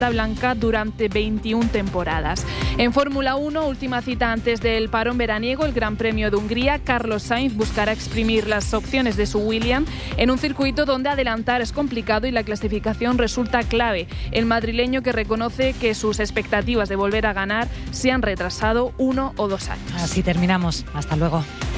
blanca durante 21 temporadas. En Fórmula 1, última cita antes del parón veraniego, el Gran Premio de Hungría, Carlos Sainz buscará exprimir las opciones de su Williams en un circuito donde adelantar es complicado y la clasificación resulta clave. El madrileño, que reconoce que sus expectativas de volver a ganar se han retrasado 1 o 2 años. Así terminamos. Hasta luego.